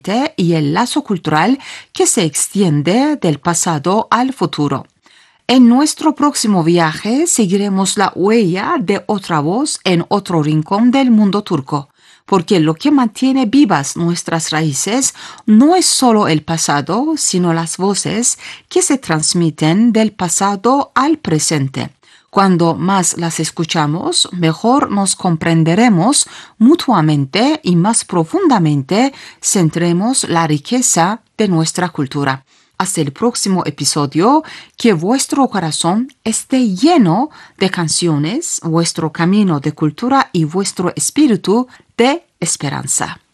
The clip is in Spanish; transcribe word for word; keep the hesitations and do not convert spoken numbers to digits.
y el lazo cultural que se extiende del pasado al futuro. En nuestro próximo viaje seguiremos la huella de otra voz en otro rincón del mundo turco, porque lo que mantiene vivas nuestras raíces no es solo el pasado, sino las voces que se transmiten del pasado al presente. Cuando más las escuchamos, mejor nos comprenderemos mutuamente y más profundamente centremos la riqueza de nuestra cultura. Hasta el próximo episodio, que vuestro corazón esté lleno de canciones, vuestro camino de cultura y vuestro espíritu de esperanza.